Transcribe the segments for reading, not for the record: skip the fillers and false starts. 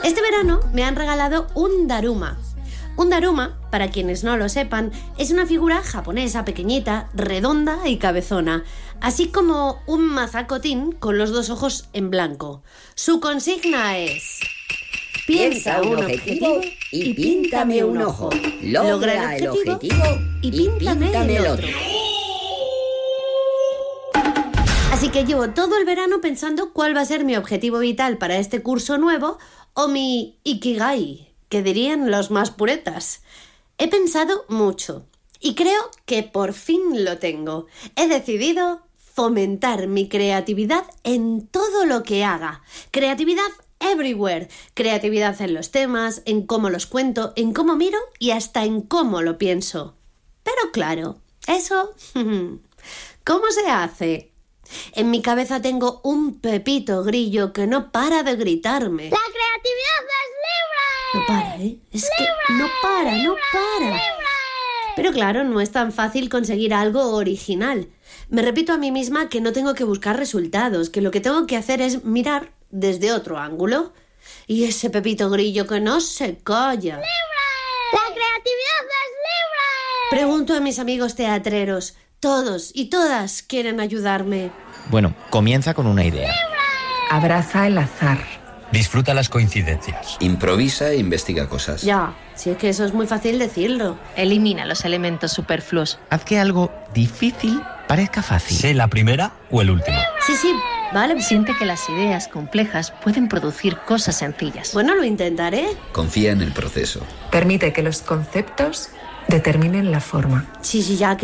Este verano me han regalado un Daruma. Un Daruma, para quienes no lo sepan, es una figura japonesa pequeñita, redonda y cabezona, así como un mazacotín con los dos ojos en blanco. Su consigna es: piensa un objetivo y píntame un ojo. Logra el objetivo y píntame el otro. Así que llevo todo el verano pensando cuál va a ser mi objetivo vital para este curso nuevo, o mi Ikigai, que dirían los más puretas. He pensado mucho y creo que por fin lo tengo. He decidido fomentar mi creatividad en todo lo que haga. Creatividad everywhere. Creatividad en los temas, en cómo los cuento, en cómo miro y hasta en cómo lo pienso. Pero claro, eso... ¿cómo se hace? En mi cabeza tengo un Pepito Grillo que no para de gritarme. ¡La creatividad es libre! No para, ¿eh? Es que no para. ¡Libre! Pero claro, no es tan fácil conseguir algo original. Me repito a mí misma que no tengo que buscar resultados, que lo que tengo que hacer es mirar desde otro ángulo. Y ese Pepito Grillo que no se calla. ¡Libre! ¡La creatividad es libre! Pregunto a mis amigos teatreros. Todos y todas quieren ayudarme. Bueno, comienza con una idea. Abraza el azar. Disfruta las coincidencias. Improvisa e investiga cosas. Ya, si es que eso es muy fácil decirlo. Elimina los elementos superfluos. Haz que algo difícil parezca fácil. Sé la primera o el último. Sí, vale. Siente que las ideas complejas pueden producir cosas sencillas. Bueno, lo intentaré. Confía en el proceso. Permite que los conceptos determinen la forma. Sí, ya.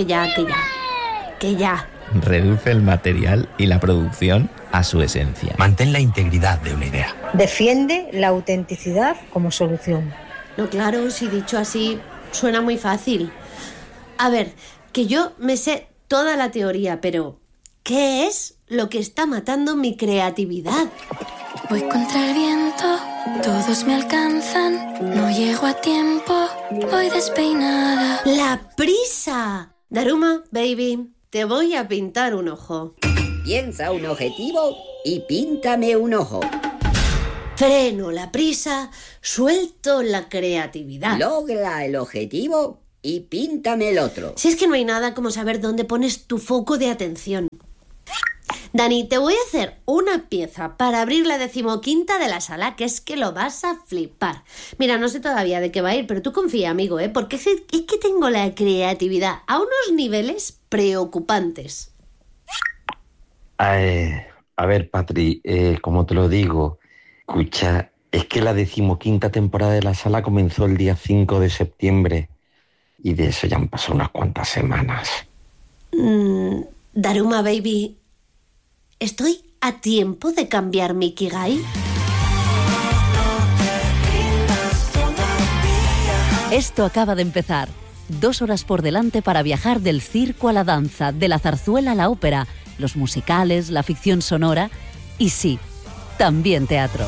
Reduce el material y la producción a su esencia. Mantén la integridad de una idea. Defiende la autenticidad como solución. No, claro, si dicho así, suena muy fácil. A ver, que yo me sé toda la teoría, pero ¿qué es lo que está matando mi creatividad? Voy contra el viento, todos me alcanzan, no llego a tiempo, voy despeinada. ¡La prisa! Daruma, baby, te voy a pintar un ojo. Piensa un objetivo y píntame un ojo. Freno la prisa, suelto la creatividad. Logra el objetivo y píntame el otro. Si es que no hay nada como saber dónde pones tu foco de atención. Dani, te voy a hacer una pieza para abrir la 15ª de la sala, que es que lo vas a flipar. Mira, no sé todavía de qué va a ir, pero tú confía, amigo, porque es que tengo la creatividad a unos niveles preocupantes. A ver, Patri, como te lo digo, escucha, es que la 15ª temporada de la sala comenzó el día 5 de septiembre y de eso ya han pasado unas cuantas semanas. Daruma, baby, ¿estoy a tiempo de cambiar mi Ikigai? Esto acaba de empezar. 2 horas por delante para viajar del circo a la danza, de la zarzuela a la ópera, los musicales, la ficción sonora y sí, también teatro.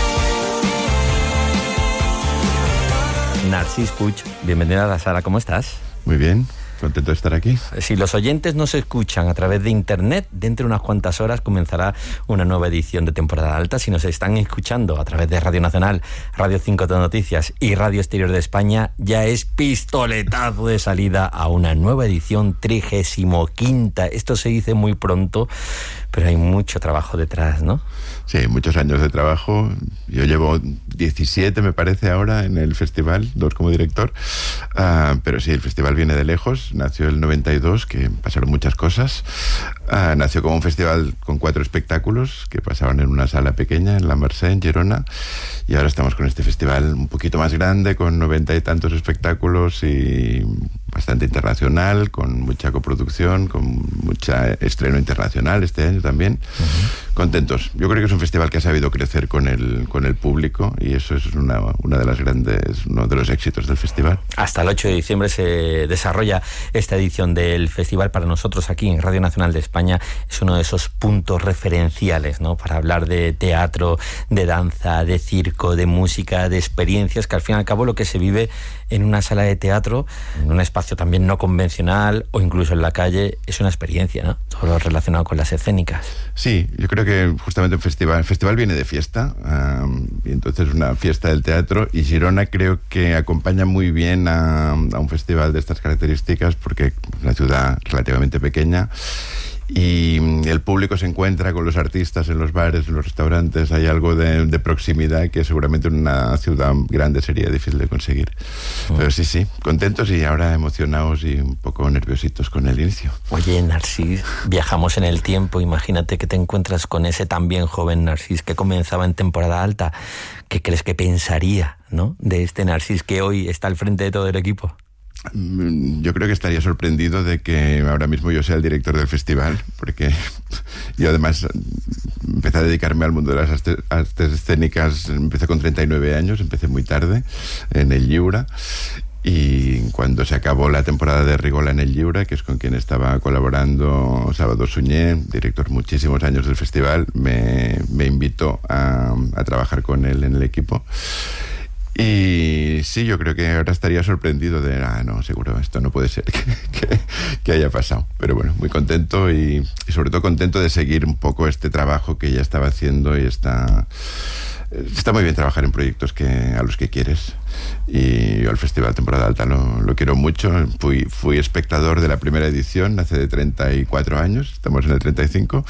Narcís Puig, bienvenida a la sala, ¿cómo estás? Muy bien. Contento de estar aquí. Si los oyentes nos escuchan a través de internet, dentro de unas cuantas horas comenzará una nueva edición de Temporada Alta. Si nos están escuchando a través de Radio Nacional, Radio 5 de Noticias y Radio Exterior de España, ya es pistoletazo de salida a una nueva edición 35ª. Esto se dice muy pronto, pero hay mucho trabajo detrás, ¿no? Sí, muchos años de trabajo. Yo llevo 17, me parece, ahora en el festival, 2 como director. Pero sí, el festival viene de lejos. Nació el 92, que pasaron muchas cosas. Nació como un festival con 4 espectáculos que pasaban en una sala pequeña en La Mercè, en Girona. Y ahora estamos con este festival un poquito más grande, con 90 y tantos espectáculos y bastante internacional, con mucha coproducción, con mucha estreno internacional este año también. Contentos. Yo creo que es un festival que ha sabido crecer con el público y eso es uno de los éxitos del festival. Hasta el 8 de diciembre se desarrolla esta edición del festival para nosotros aquí en Radio Nacional de España. España es uno de esos puntos referenciales, ¿no?, para hablar de teatro, de danza, de circo, de música, de experiencias, que al fin y al cabo lo que se vive en una sala de teatro, en un espacio también no convencional o incluso en la calle, es una experiencia, ¿no?, todo lo relacionado con las escénicas. Sí, yo creo que justamente el festival viene de fiesta, y entonces una fiesta del teatro, y Girona creo que acompaña muy bien a un festival de estas características, porque es una ciudad relativamente pequeña y el público se encuentra con los artistas en los bares, en los restaurantes. Hay algo de proximidad que seguramente en una ciudad grande sería difícil de conseguir. Pero sí, contentos y ahora emocionados y un poco nerviositos con el inicio. Oye, Narcís, viajamos en el tiempo. Imagínate que te encuentras con ese también joven Narcís que comenzaba en temporada alta. ¿Qué crees que pensaría, ¿no?, de este Narcís que hoy está al frente de todo el equipo? Yo creo que estaría sorprendido de que ahora mismo yo sea el director del festival, porque yo además empecé a dedicarme al mundo de las artes escénicas, empecé con 39 años, empecé muy tarde en el Lliura, y cuando se acabó la temporada de Rigola en el Lliura, que es con quien estaba colaborando Salvador Suñé, director muchísimos años del festival, me invitó a trabajar con él en el equipo. Y sí, yo creo que ahora estaría sorprendido de, no, seguro, esto no puede ser que haya pasado. Pero bueno, muy contento y sobre todo contento de seguir un poco este trabajo que ya estaba haciendo, y está muy bien trabajar en proyectos a los que quieres. Y yo al Festival Temporada Alta lo quiero mucho. Fui espectador de la primera edición hace de 34 años, estamos en el 35.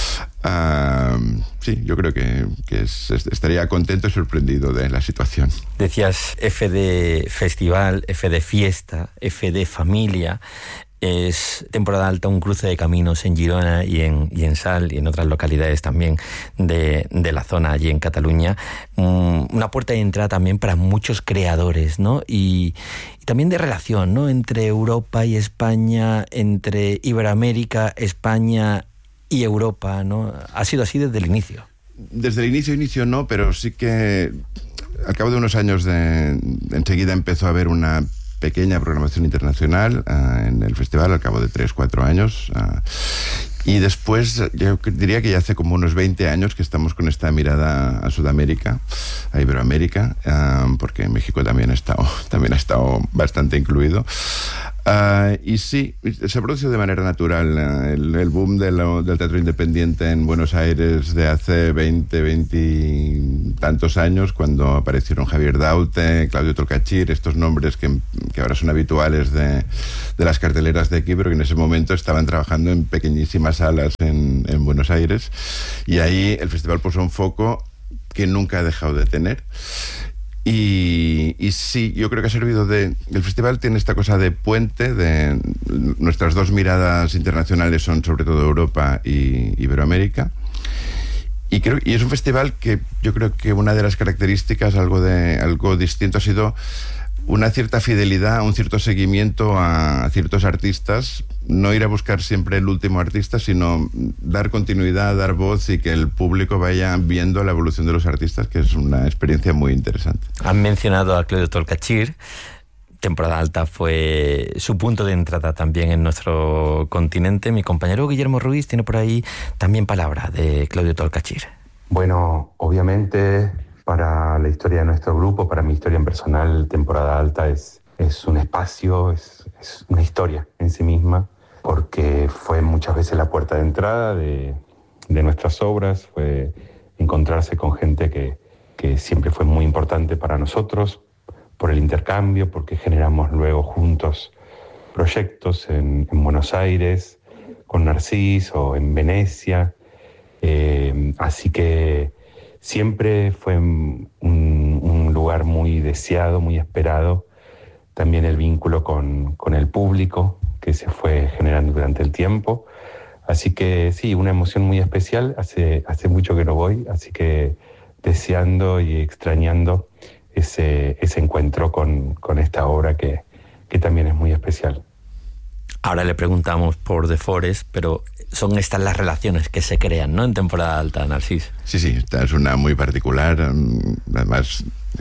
Sí, yo creo que estaría contento y sorprendido de la situación. Decías F de festival, F de fiesta, F de familia. Es temporada alta un cruce de caminos en Girona y en Sal y en otras localidades también de la zona allí en Cataluña. Una puerta de entrada también para muchos creadores, ¿no? Y también de relación, ¿no?, entre Europa y España, entre Iberoamérica, España y Europa, ¿no? Ha sido así desde el inicio. Desde el inicio no, pero sí que al cabo de unos años enseguida empezó a haber una pequeña programación internacional en el festival al cabo de 3-4 años. Y después, yo diría que ya hace como unos 20 años que estamos con esta mirada a Sudamérica, a Iberoamérica, porque México también ha estado bastante incluido. Y sí, se produce de manera natural el boom del teatro independiente en Buenos Aires de hace 20 y tantos años, cuando aparecieron Javier Daute, Claudio Tolcachir, estos nombres que ahora son habituales de las carteleras de aquí, pero que en ese momento estaban trabajando en pequeñísimas salas en Buenos Aires, y ahí el festival puso un foco que nunca ha dejado de tener. Y sí, yo creo que ha servido el festival tiene esta cosa de puente, de nuestras dos miradas internacionales son sobre todo Europa y Iberoamérica. Y es un festival que yo creo que una de las características, algo distinto, ha sido una cierta fidelidad, un cierto seguimiento a ciertos artistas, no ir a buscar siempre el último artista, sino dar continuidad, dar voz y que el público vaya viendo la evolución de los artistas, que es una experiencia muy interesante. Han mencionado a Claudio Tolcachir. Temporada Alta fue su punto de entrada también en nuestro continente. Mi compañero Guillermo Ruiz tiene por ahí también palabra de Claudio Tolcachir. Bueno, obviamente para la historia de nuestro grupo, para mi historia en personal, Temporada Alta es un espacio, es una historia en sí misma, porque fue muchas veces la puerta de entrada de nuestras obras, fue encontrarse con gente que siempre fue muy importante para nosotros, por el intercambio, porque generamos luego juntos proyectos en Buenos Aires, con Narcís, o en Venecia, así que siempre fue un lugar muy deseado, muy esperado. También el vínculo con el público que se fue generando durante el tiempo. Así que sí, una emoción muy especial. Hace mucho que no voy, así que deseando y extrañando ese encuentro con esta obra que también es muy especial. Ahora le preguntamos por The Forest, pero son estas las relaciones que se crean, ¿no?, en Temporada Alta, Narcís. Sí, esta es una muy particular. Además,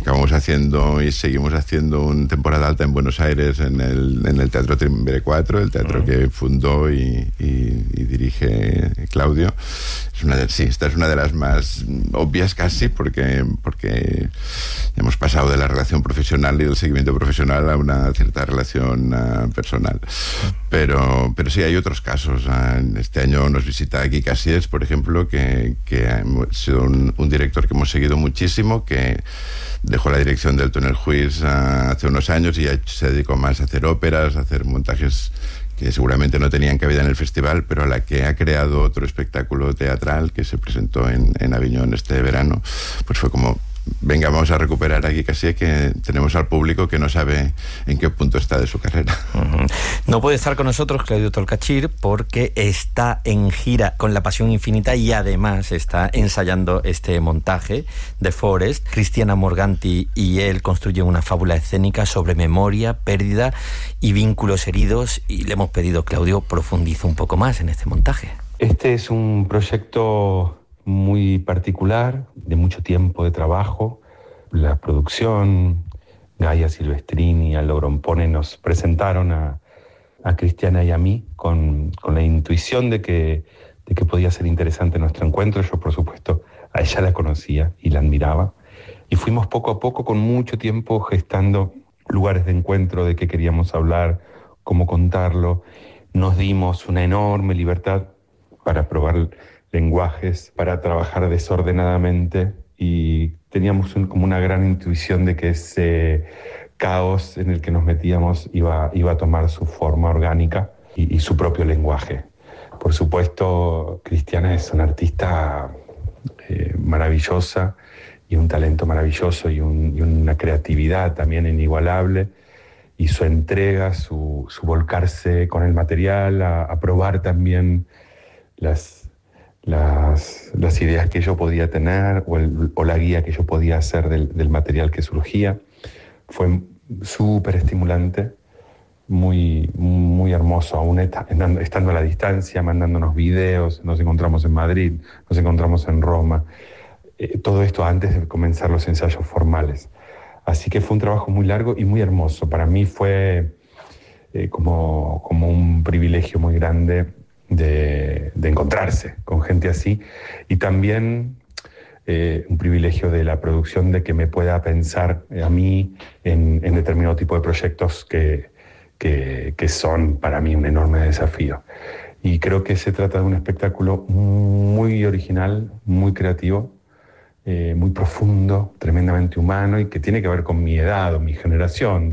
acabamos haciendo y seguimos haciendo una temporada alta en Buenos Aires en el Teatro Timbre 4, el teatro que fundó y dirige Claudio. Esta es una de las más obvias casi, porque hemos pasado de la relación profesional y del seguimiento profesional a una cierta relación personal. Pero sí, hay otros casos. Este año nos visita aquí Cassies, por ejemplo, que ha sido un director que hemos seguido muchísimo, que dejó la dirección del Túnel Juiz hace unos años y se dedicó más a hacer óperas, a hacer montajes que seguramente no tenían cabida en el festival, pero a la que ha creado otro espectáculo teatral que se presentó en Aviñón este verano. Pues fue como, venga, vamos a recuperar aquí casi que tenemos al público que no sabe en qué punto está de su carrera. No puede estar con nosotros Claudio Tolcachir porque está en gira con La Pasión Infinita y además está ensayando este montaje de Forest. Cristiana Morganti y él construyen una fábula escénica sobre memoria, pérdida y vínculos heridos, y le hemos pedido, Claudio, profundiza un poco más en este montaje. Este es un proyecto muy particular, de mucho tiempo de trabajo. La producción, Gaia Silvestrini y Aldo Grompone nos presentaron a Cristiana y a mí con la intuición de que podía ser interesante nuestro encuentro. Yo, por supuesto, a ella la conocía y la admiraba. Y fuimos poco a poco, con mucho tiempo, gestando lugares de encuentro, de qué queríamos hablar, cómo contarlo. Nos dimos una enorme libertad para probar lenguajes, para trabajar desordenadamente, y teníamos como una gran intuición de que ese caos en el que nos metíamos iba a tomar su forma orgánica y su propio lenguaje. Por supuesto, Cristiana es una artista maravillosa y un talento maravilloso y una creatividad también inigualable, y su entrega, su volcarse con el material, a probar también las ideas que yo podía tener o la guía que yo podía hacer del material que surgía. Fue súper estimulante, muy, muy hermoso, aún estando a la distancia, mandándonos videos. Nos encontramos en Madrid, nos encontramos en Roma, todo esto antes de comenzar los ensayos formales. Así que fue un trabajo muy largo y muy hermoso. Para mí fue como un privilegio muy grande de encontrarse con gente así, y también un privilegio de la producción de que me pueda pensar a mí en determinado tipo de proyectos que son para mí un enorme desafío. Y creo que se trata de un espectáculo muy original, muy creativo, muy profundo, tremendamente humano, y que tiene que ver con mi edad o mi generación,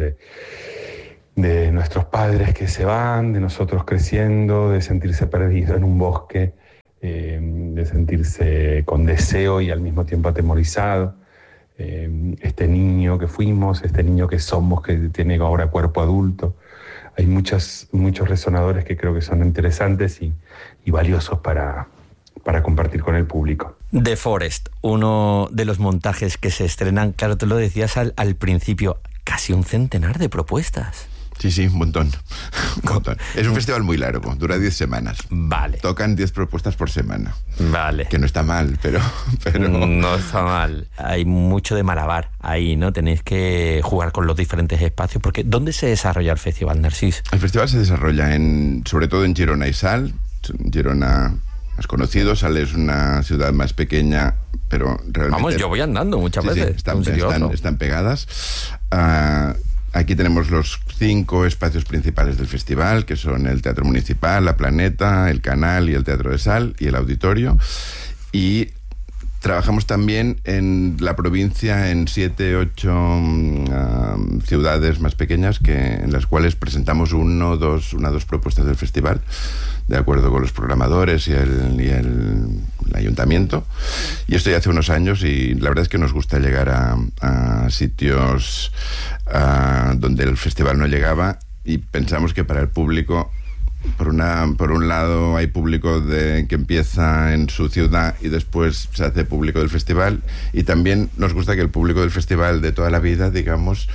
de nuestros padres que se van, de nosotros creciendo, de sentirse perdido en un bosque, de sentirse con deseo y al mismo tiempo atemorizado. Este niño que fuimos, este niño que somos, que tiene ahora cuerpo adulto. Hay muchos resonadores que creo que son interesantes y valiosos para compartir con el público. The Forest, uno de los montajes que se estrenan, claro, te lo decías al principio, casi un centenar de propuestas. Sí, un montón. Es un festival muy largo, dura 10 semanas. Vale. Tocan 10 propuestas por semana. Vale. Que no está mal, pero... No está mal. Hay mucho de malabar ahí, ¿no? Tenéis que jugar con los diferentes espacios, porque ¿dónde se desarrolla el festival, Narcís? El festival se desarrolla sobre todo en Girona y Sal. Girona, has conocido, Sal es una ciudad más pequeña, pero realmente... Vamos, yo voy andando muchas veces. Sí, están pegadas. Aquí tenemos los 5 espacios principales del festival, que son el Teatro Municipal, La Planeta, el Canal y el Teatro de Sal y el Auditorio. Y trabajamos también en la provincia en 7, 8 ciudades más pequeñas en las cuales presentamos una o dos propuestas del festival, de acuerdo con los programadores y el ayuntamiento. Y esto ya hace unos años, y la verdad es que nos gusta llegar a sitios donde el festival no llegaba, y pensamos que para el público, por un lado hay público que empieza en su ciudad y después se hace público del festival, y también nos gusta que el público del festival de toda la vida, digamos,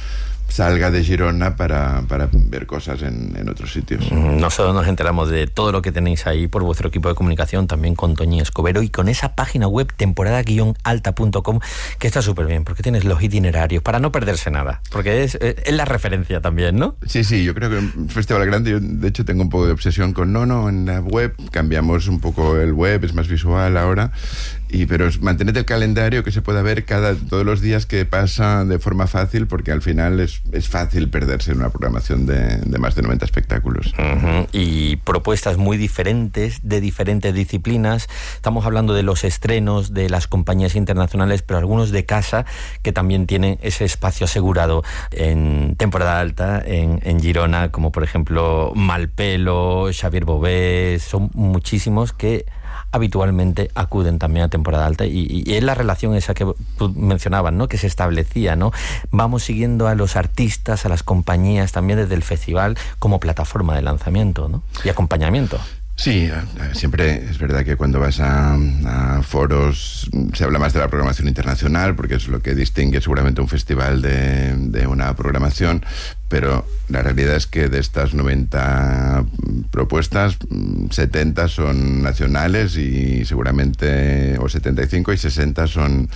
salga de Girona para ver cosas en otros sitios. Nosotros nos enteramos de todo lo que tenéis ahí por vuestro equipo de comunicación, también con Toñi Escobero y con esa página web temporada-alta.com, que está súper bien, porque tienes los itinerarios para no perderse nada, porque es la referencia también, ¿no? Sí, yo creo que un festival grande, yo de hecho tengo un poco de obsesión con en la web, cambiamos un poco el web, es más visual ahora, pero mantened el calendario que se pueda ver todos los días que pasa de forma fácil, porque al final es fácil perderse en una programación de más de 90 espectáculos. Y propuestas muy diferentes, de diferentes disciplinas. Estamos hablando de los estrenos de las compañías internacionales, pero algunos de casa que también tienen ese espacio asegurado en temporada alta en Girona, como por ejemplo Malpelo, Xavier Bové. Son muchísimos que habitualmente acuden también a temporada alta y es la relación esa que tú mencionabas, ¿no? Que se establecía, ¿no? Vamos siguiendo a los artistas, a las compañías también desde el festival como plataforma de lanzamiento, ¿no? Y acompañamiento. Sí, siempre es verdad que cuando vas a foros se habla más de la programación internacional, porque es lo que distingue seguramente un festival de una programación, pero la realidad es que de estas 90 propuestas, 70 son nacionales y seguramente, o 75 y 60 son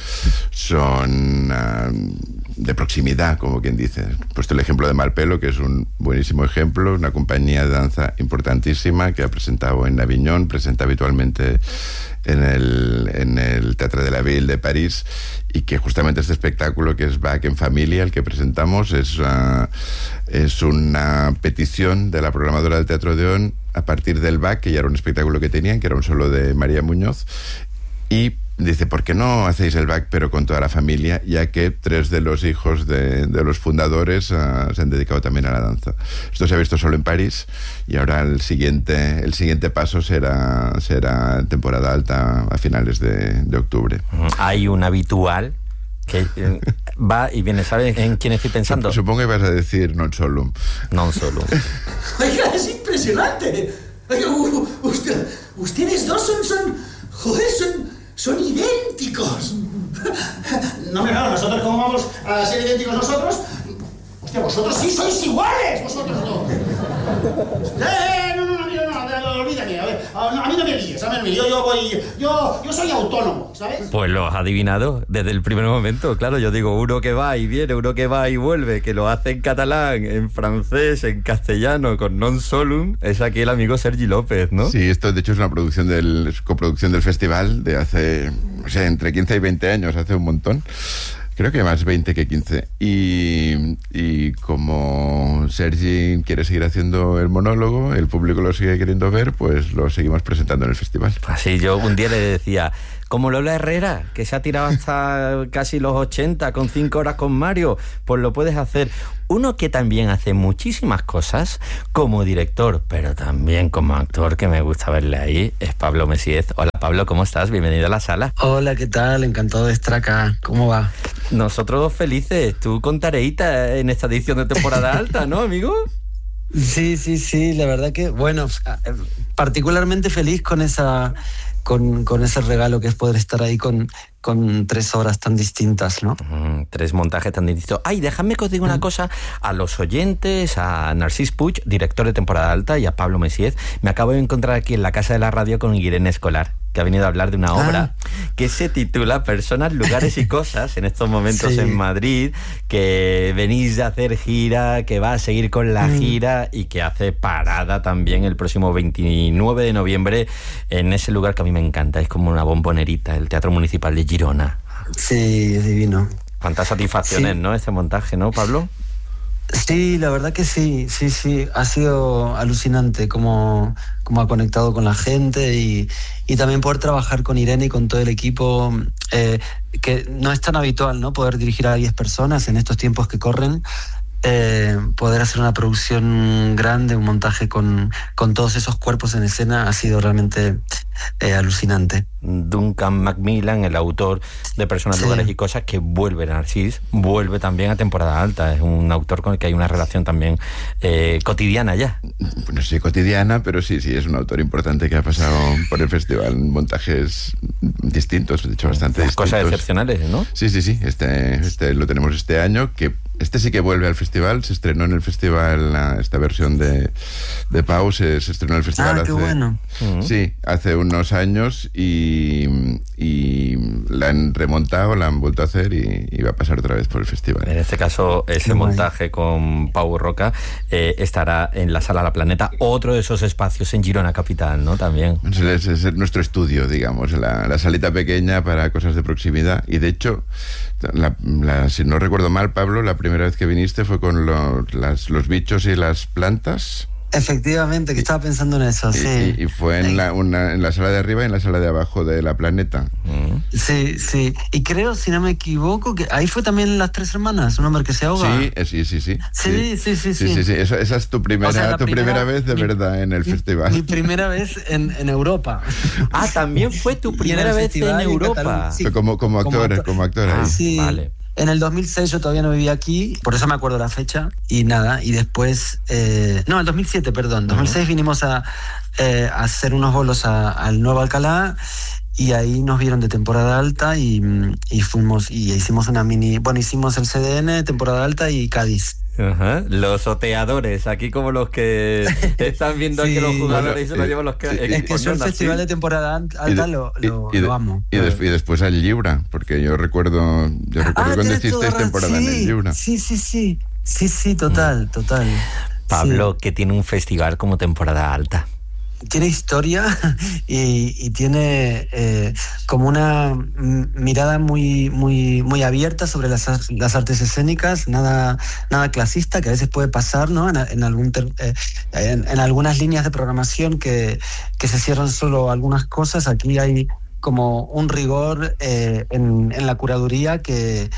de proximidad, como quien dice. He puesto el ejemplo de Malpelo, que es un buenísimo ejemplo, una compañía de danza importantísima que ha presentado en Aviñón, presenta habitualmente en el Teatre de la Ville de París, y que justamente este espectáculo, que es Bach en Familia, el que presentamos, es una petición de la programadora del Teatro Odeón a partir del Bach, que ya era un espectáculo que tenían, que era un solo de María Muñoz, y dice, ¿por qué no hacéis el Bach pero con toda la familia? Ya que 3 de los hijos de los fundadores se han dedicado también a la danza. Esto se ha visto solo en París y ahora el siguiente paso será temporada alta a finales de octubre. Hay un habitual que va y viene, ¿sabes en quién estoy pensando? Supongo que vas a decir Non Solum. Non Solum. Oiga, es impresionante. Oiga, ustedes dos son idénticos. No, nosotros cómo vamos a ser idénticos nosotros. Hostia, vosotros sí sois iguales, vosotros no. No, olvídame, a ver, a mí no me líes, yo soy autónomo, ¿sabes? Pues lo has adivinado desde el primer momento, claro, yo digo uno que va y viene, uno que va y vuelve, que lo hace en catalán, en francés, en castellano, con Non Solum, es aquí el amigo Sergi López, ¿no? Sí, esto de hecho es una coproducción del festival de hace, entre 15 y 20 años, hace un montón. Creo que más 20 que 15. Y como Sergi quiere seguir haciendo el monólogo, el público lo sigue queriendo ver, pues lo seguimos presentando en el festival. Así yo un día le decía, como Lola Herrera, que se ha tirado hasta casi los 80 con 5 horas con Mario, pues lo puedes hacer. Uno que también hace muchísimas cosas como director, pero también como actor, que me gusta verle ahí, es Pablo Messiez. Hola Pablo, ¿cómo estás? Bienvenido a la sala. Hola, ¿qué tal? Encantado de estar acá. ¿Cómo va? Nosotros felices. Tú con tareita en esta edición de temporada alta, ¿no, amigo? Sí, la verdad que, bueno, particularmente feliz con ese regalo que es poder estar ahí con 3 horas tan distintas, ¿no? 3 montajes tan distintos. Ay, déjame que os diga una cosa a los oyentes, a Narcís Puig, director de temporada alta, y a Pablo Messiez. Me acabo de encontrar aquí en la Casa de la Radio con Irene Escolar, que ha venido a hablar de una obra que se titula Personas, Lugares y Cosas, en estos momentos en Madrid, que venís a hacer gira, que va a seguir con la gira y que hace parada también el próximo 29 de noviembre en ese lugar que a mí me encanta, es como una bombonerita, el Teatro Municipal de Girona. Sí, es divino. Cuántas satisfacciones, ¿no? Este montaje, ¿no, Pablo? Sí, la verdad que sí, ha sido alucinante cómo ha conectado con la gente y también poder trabajar con Irene y con todo el equipo, que no es tan habitual, ¿no? Poder dirigir a 10 personas en estos tiempos que corren, poder hacer una producción grande, un montaje con todos esos cuerpos en escena ha sido realmente alucinante. Duncan Macmillan, el autor de Personas, Lugares y Cosas, que vuelve, Narcís, vuelve también a temporada alta. Es un autor con el que hay una relación también cotidiana ya. No sé cotidiana, pero sí, es un autor importante que ha pasado por el festival en montajes distintos, de hecho bastante distintos. Cosas excepcionales, ¿no? Sí, este lo tenemos este año, que Este sí que vuelve al festival, se estrenó en el festival, esta versión de Pau se estrenó en el festival hace... qué bueno. Sí, hace unos años y la han remontado, la han vuelto a hacer y va a pasar otra vez por el festival. En este caso, ese montaje con Pau Roca estará en la Sala La Planeta, otro de esos espacios en Girona capital, ¿no? También. Es nuestro estudio, digamos, la salita pequeña para cosas de proximidad. Y de hecho, si no recuerdo mal, Pablo, la primera vez que viniste fue con los bichos y las plantas. Efectivamente, que estaba pensando en eso, sí. Y fue en la sala de arriba y en la sala de abajo de La Planeta. Sí. Y creo, si no me equivoco, que ahí fue también Las Tres Hermanas, un hombre que se ahoga. Sí. Sí. Esa es tu primera vez de verdad en el festival. Mi primera vez en Europa. También fue tu primera vez en Europa. Sí. Como actor ahí. Sí. Vale. En el 2006 yo todavía no vivía aquí, por eso me acuerdo la fecha, y nada, y después... en 2007, perdón. En 2006 vinimos a hacer unos bolos al Nuevo Alcalá, y ahí nos vieron de temporada alta y fuimos y hicimos una mini... Bueno, hicimos el CDN, temporada alta y Cádiz. Ajá. Los oteadores, aquí como los que están viendo aquí los jugadores y se los llevan los que... Es que yo el festival de temporada alta lo amo. Y después al Lliura, porque yo recuerdo cuando hicisteis temporada en el Lliura. Sí, total. Pablo, que tiene un festival como temporada alta. Tiene historia y tiene como una mirada muy abierta sobre las artes escénicas, nada clasista, que a veces puede pasar, ¿no? En algunas líneas de programación que se cierran solo algunas cosas. Aquí hay como un rigor en la curaduría que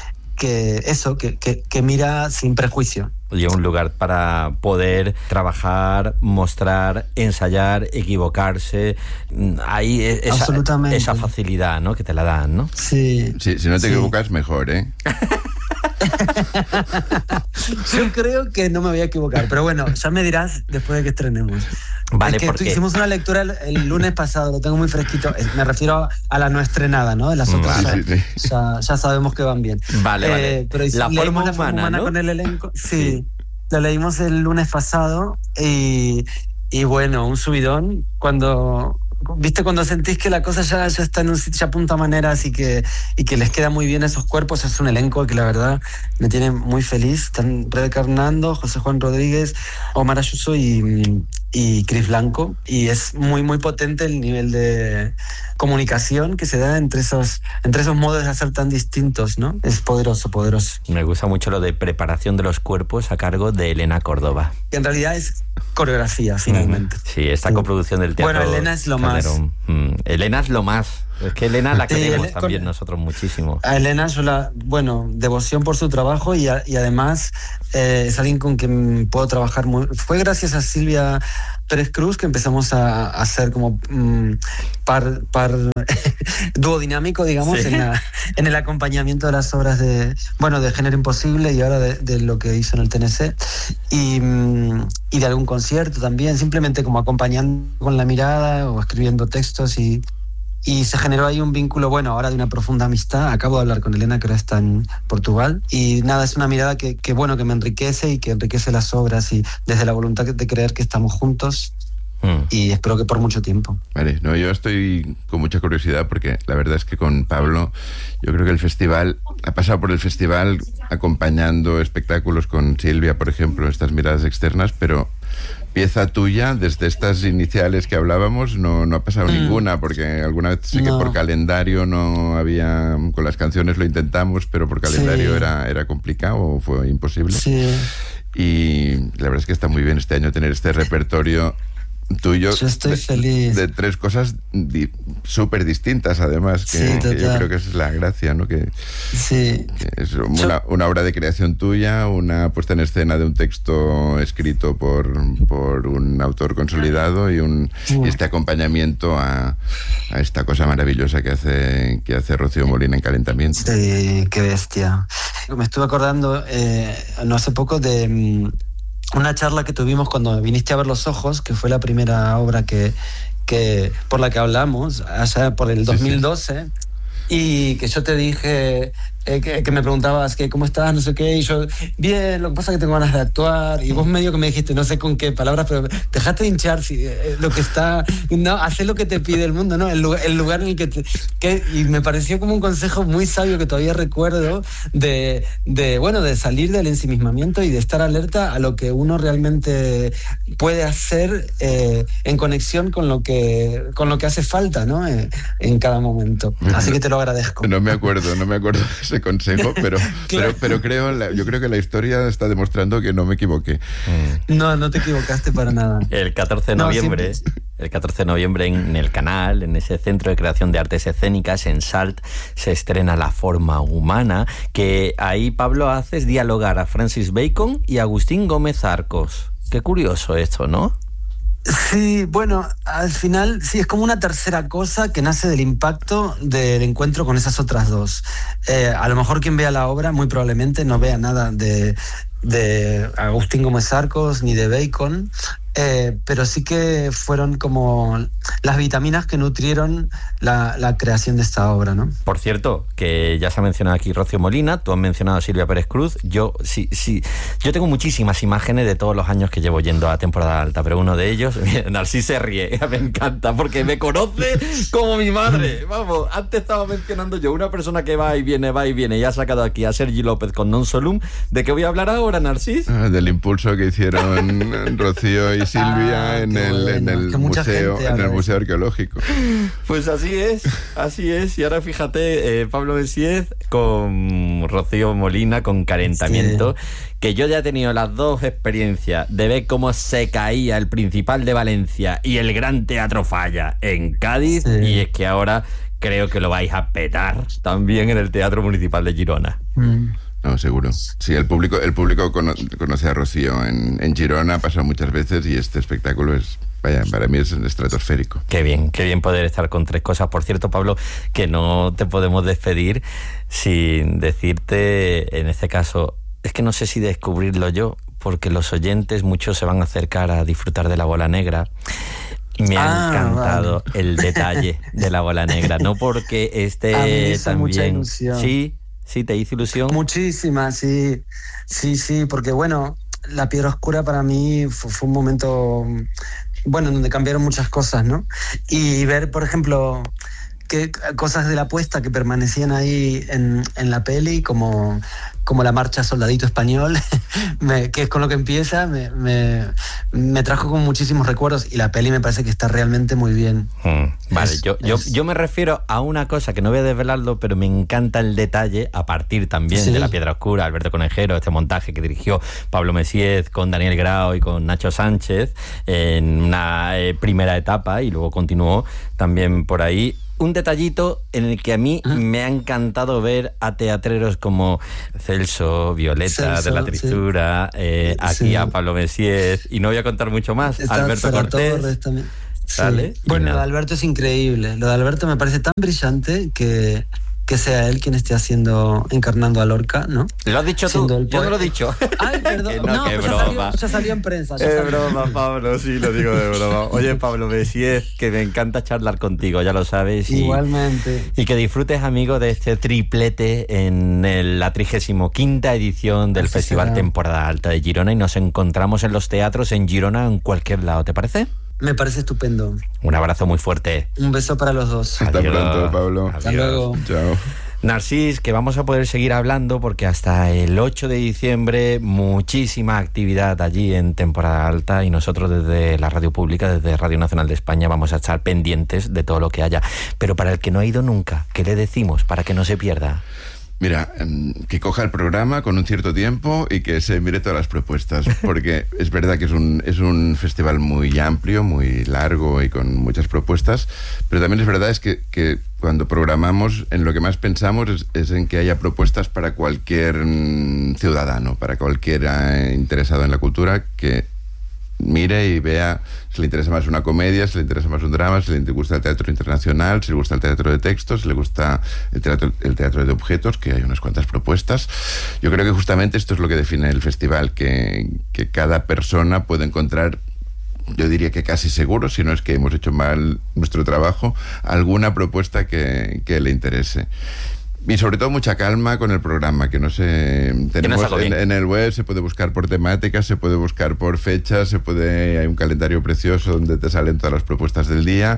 mira sin prejuicio. Y un lugar para poder trabajar, mostrar, ensayar, equivocarse. Hay esa facilidad, ¿no? Que te la dan, ¿no? Sí. Si no te equivocas, mejor, ¿eh? Yo creo que no me voy a equivocar, pero bueno, ya me dirás después de que estrenemos. Vale, porque hicimos una lectura el lunes pasado, lo tengo muy fresquito. Me refiero a la no estrenada, ¿no? De las otras ya sabemos que van bien. Vale. Pero la forma humana, ¿no? Con el elenco. Sí, lo leímos el lunes pasado y bueno, un subidón cuando sentís que la cosa ya está en un sitio, ya apunta maneras y que les queda muy bien esos cuerpos. Es un elenco que la verdad me tiene muy feliz. Están Rebeca Hernando, José Juan Rodríguez, Omar Ayuso y Cris Blanco, y es muy muy potente el nivel de comunicación que se da entre esos modos de hacer tan distintos, ¿no? Es poderoso. Me gusta mucho lo de preparación de los cuerpos a cargo de Elena Córdoba, que en realidad es coreografía finalmente. Sí, esta coproducción del teatro. Bueno, Elena es lo Calderón. Más. Elena es lo más. Es que Elena la queremos también nosotros muchísimo. A Elena devoción por su trabajo y además es alguien con quien puedo trabajar muy... Fue gracias a Silvia Pérez Cruz que empezamos a hacer como par dúo dinámico, digamos, sí. en el acompañamiento de las obras de Género Imposible y ahora de lo que hizo en el TNC y de algún concierto también, simplemente como acompañando con la mirada o escribiendo textos y se generó ahí un vínculo, ahora de una profunda amistad. Acabo de hablar con Elena, que ahora está en Portugal, y nada, es una mirada que me enriquece y que enriquece las obras y desde la voluntad de creer que estamos juntos y espero que por mucho tiempo. Vale, yo estoy con mucha curiosidad porque la verdad es que con Pablo yo creo que el festival, ha pasado por el festival acompañando espectáculos con Silvia, por ejemplo, estas miradas externas, pero pieza tuya, desde estas iniciales que hablábamos, no ha pasado ninguna, porque alguna vez sé que por calendario no había, con las canciones lo intentamos, pero por calendario era complicado o fue imposible. Sí. Y la verdad es que está muy bien este año tener este repertorio tuyo. Yo estoy feliz. De tres cosas súper distintas, además, que yo creo que esa es la gracia, ¿no? Que es una obra de creación tuya, una puesta en escena de un texto escrito por un autor consolidado y este acompañamiento a esta cosa maravillosa que hace Rocío Molina en Calentamiento. Sí, qué bestia. Me estuve acordando no hace poco de una charla que tuvimos cuando viniste a ver Los Ojos, que fue la primera obra que por la que hablamos allá por el 2012. Y que yo te dije que me preguntabas que cómo estás, no sé qué, y yo, bien, lo que pasa es que tengo ganas de actuar, y vos medio que me dijiste, no sé con qué palabras, pero dejaste de hinchar, lo que está, no, haz lo que te pide el mundo, ¿no? El lugar en el que y me pareció como un consejo muy sabio que todavía recuerdo de salir del ensimismamiento y de estar alerta a lo que uno realmente puede hacer en conexión con lo que hace falta, ¿no? En cada momento. Así que te lo agradezco. No me acuerdo de ese consejo, pero Claro. pero yo creo que la historia está demostrando que no me equivoqué. No te equivocaste para nada. El 14 de noviembre, el 14 de noviembre en el Canal, en ese Centro de Creación de Artes Escénicas, en Salt, se estrena La Forma Humana, que ahí, Pablo, haces dialogar a Francis Bacon y a Agustín Gómez Arcos. Qué curioso esto, ¿no? Sí, bueno, al final sí es como una tercera cosa que nace del impacto del encuentro con esas otras dos. A lo mejor quien vea la obra muy probablemente no vea nada de Agustín Gómez Arcos ni de Bacon, pero sí que fueron como las vitaminas que nutrieron la creación de esta obra, ¿no? Por cierto, que ya se ha mencionado aquí Rocío Molina, tú has mencionado a Silvia Pérez Cruz. Yo tengo muchísimas imágenes de todos los años que llevo yendo a temporada alta, pero uno de ellos, Narcís se ríe, me encanta, porque me conoce como mi madre. Vamos, antes estaba mencionando yo una persona que va y viene, y ha sacado aquí a Sergi López con Non Solum. ¿De qué voy a hablar ahora, Narcís? Del impulso que hicieron Rocío y Silvia en el museo arqueológico. Pues así es. Y ahora fíjate, Pablo Messiez con Rocío Molina, con Calentamiento, que yo ya he tenido las dos experiencias de ver cómo se caía el Principal de Valencia y el Gran Teatro Falla en Cádiz, y es que ahora creo que lo vais a petar también en el Teatro Municipal de Girona. No, seguro. Sí, el público conoce a Rocío en Girona, ha pasado muchas veces, y este espectáculo para mí es estratosférico. Qué bien poder estar con tres cosas. Por cierto, Pablo, que no te podemos despedir sin decirte, en este caso, es que no sé si descubrirlo yo, porque los oyentes, muchos se van a acercar a disfrutar de La Bola Negra. Me ha encantado el detalle de La Bola Negra, no porque esté a mí me hizo también... mucha ilusión. Sí, ¿te hizo ilusión? Muchísima, sí, porque bueno, La Piedra Oscura para mí fue un momento, bueno, donde cambiaron muchas cosas, ¿no? Y ver, por ejemplo, que cosas de la puesta que permanecían ahí en la peli, como la marcha Soldadito Español, que es con lo que empieza, me trajo con muchísimos recuerdos, y la peli me parece que está realmente muy bien. Vale, yo me refiero a una cosa que no voy a desvelarlo, pero me encanta el detalle, a partir también de La Piedra Oscura, Alberto Conejero, este montaje que dirigió Pablo Messiez con Daniel Grao y con Nacho Sánchez en una primera etapa, y luego continuó también por ahí. Un detallito en el que a mí me ha encantado ver a teatreros como Celso, Violeta de la Trisura, aquí a Pablo Messiez, y no voy a contar mucho más, Alberto Cortés. ¿Sale? Bueno, lo de Alberto es increíble. Lo de Alberto me parece tan brillante que sea él quien esté encarnando a Lorca, ¿no? Lo has dicho tú, yo no lo he dicho. Ay, perdón, no, qué broma. Ya salió en prensa. Es broma, Pablo, sí, lo digo de broma. Oye, Pablo Messiez, que me encanta charlar contigo, ya lo sabes. Igualmente. Y que disfrutes, amigo, de este triplete en la 35ª edición del Festival Temporada Alta de Girona, y nos encontramos en los teatros en Girona, en cualquier lado, ¿te parece? Me parece estupendo. Un abrazo muy fuerte. Un beso para los dos. Hasta pronto, Pablo. Hasta luego. Chao. Narcís, que vamos a poder seguir hablando porque hasta el 8 de diciembre muchísima actividad allí en Temporada Alta, y nosotros desde la radio pública, desde Radio Nacional de España, vamos a estar pendientes de todo lo que haya. Pero para el que no ha ido nunca, ¿qué le decimos para que no se pierda? Mira, que coja el programa con un cierto tiempo y que se mire todas las propuestas, porque es verdad que es un festival muy amplio, muy largo y con muchas propuestas, pero también es verdad que cuando programamos, en lo que más pensamos es en que haya propuestas para cualquier ciudadano, para cualquier interesado en la cultura, que mire y vea si le interesa más una comedia, si le interesa más un drama, si le gusta el teatro internacional, si le gusta el teatro de textos, si le gusta el teatro de objetos, que hay unas cuantas propuestas. Yo creo que justamente esto es lo que define el festival, que cada persona puede encontrar, yo diría que casi seguro, si no es que hemos hecho mal nuestro trabajo, alguna propuesta que le interese. Y sobre todo mucha calma con el programa, que no se... Tenemos en el web, se puede buscar por temáticas, se puede buscar por fechas, hay un calendario precioso donde te salen todas las propuestas del día.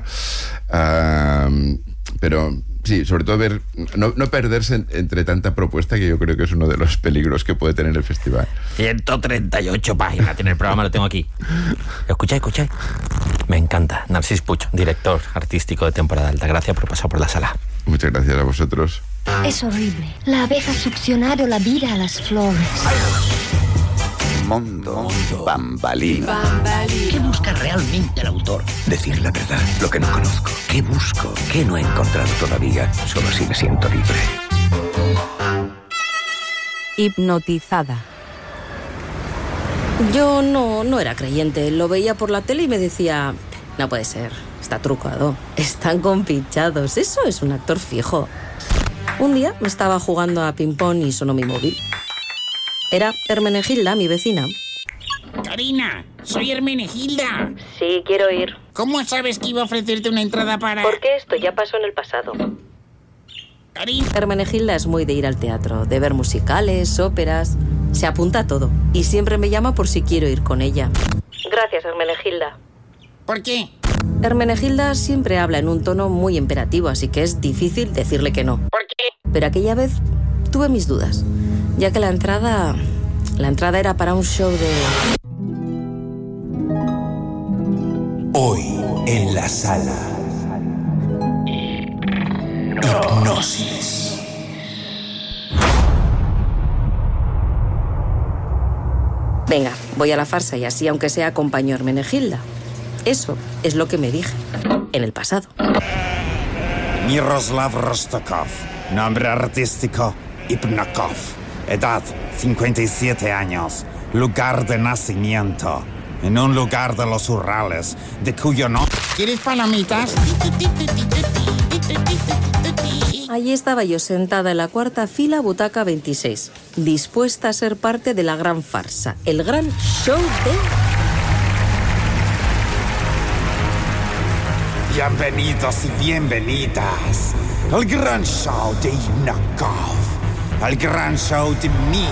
Pero sí, sobre todo no perderse entre tanta propuesta, que yo creo que es uno de los peligros que puede tener el festival. 138 páginas tiene el programa, lo tengo aquí. Escucháis. Me encanta. Narcís Puig, director artístico de Temporada Alta. Gracias por pasar por la sala. Muchas gracias a vosotros. Es horrible. La abeja ha succionado la vida a las flores. Mondo Bambalino. ¿Qué busca realmente el autor? Decir la verdad, lo que no conozco. ¿Qué busco? ¿Qué no he encontrado todavía? Solo así me siento libre. Hipnotizada. Yo no era creyente. Lo veía por la tele y me decía... No puede ser, está trucado. Están compinchados. Eso es un actor fijo. Un día me estaba jugando a ping-pong y sonó mi móvil. Era Hermenegilda, mi vecina. Karina, soy Hermenegilda. Sí, quiero ir. ¿Cómo sabes que iba a ofrecerte una entrada para...? Porque esto ya pasó en el pasado. Karina. Hermenegilda es muy de ir al teatro, de ver musicales, óperas... Se apunta a todo y siempre me llama por si quiero ir con ella. Gracias, Hermenegilda. ¿Por qué? Hermenegilda siempre habla en un tono muy imperativo, así que es difícil decirle que no. ¿Por qué? Pero aquella vez tuve mis dudas, ya que la entrada era para un show de... Hoy en la sala. Hipnosis. Venga, voy a la farsa y así, aunque sea, acompaño a Hermenegilda. Eso es lo que me dije en el pasado. Miroslav Rostokov, nombre artístico Hipnakov, edad 57 años, lugar de nacimiento en un lugar de los Urales, de cuyo nombre... ¿Quieres palomitas? Allí estaba yo sentada en la cuarta fila, butaca 26, dispuesta a ser parte de la gran farsa, el gran show de... Bienvenidos y bienvenidas al gran show de Hipnakov, al gran show de mí.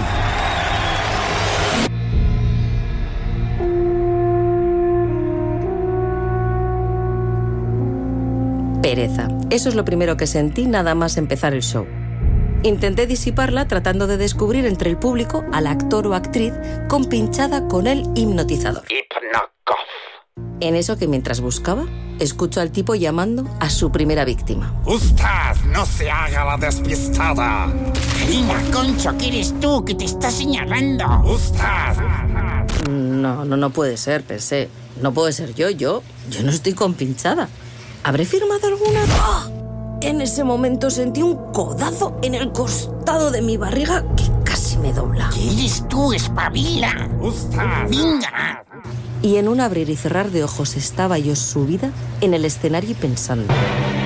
Pereza. Eso es lo primero que sentí nada más empezar el show. Intenté disiparla tratando de descubrir entre el público al actor o actriz compinchada con el hipnotizador. Hipnakov. En eso que mientras buscaba, escucho al tipo llamando a su primera víctima. Usted no se haga la despistada. Karina, concho, que eres tú que te está señalando. Usted. No puede ser, pensé. No puede ser yo no estoy compinchada. ¿Habré firmado alguna? ¡Oh! En ese momento sentí un codazo en el costado de mi barriga que casi me dobla. ¿Qué eres tú, espabila? ¡Venga! Y en un abrir y cerrar de ojos estaba yo subida en el escenario y pensando...